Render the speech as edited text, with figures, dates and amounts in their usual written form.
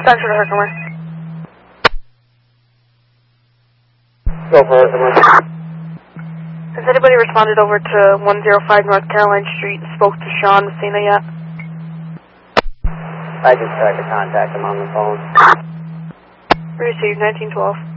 Central to Herkimer. Go for Herkimer. Has anybody responded over to 105 North Caroline Street and spoke to Sean Messina yet? I just tried to contact him on the phone. Received 1912.